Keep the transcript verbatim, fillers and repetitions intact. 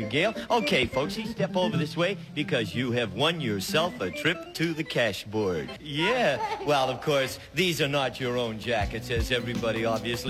Gail. Okay, folks, you step over this way because you have won yourself a trip to the cashboard. Yeah, well, of course, these are not your own jackets, as everybody obviously